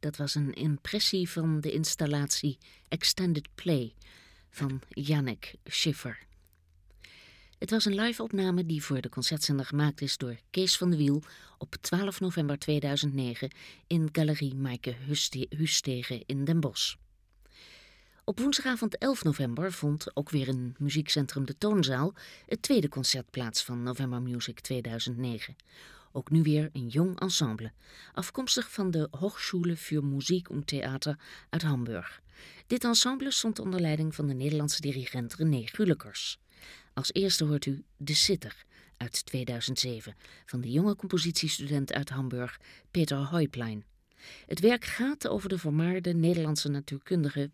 Dat was een impressie van de installatie Extended Play van Yannick Schiffer. Het was een live-opname die voor de concertzender gemaakt is door Kees van de Wiel op 12 november 2009 in Galerie Maaike Hustegen in Den Bosch. Op woensdagavond 11 november vond ook weer in muziekcentrum De Toonzaal het tweede concert plaats van November Music 2009. Ook nu weer een jong ensemble, afkomstig van de Hochschule für Musik und Theater uit Hamburg. Dit ensemble stond onder leiding van de Nederlandse dirigent René Gulekers. Als eerste hoort u De Sitter uit 2007 van de jonge compositiestudent uit Hamburg Peter Heuplein. Het werk gaat over de vermaarde Nederlandse natuurkundige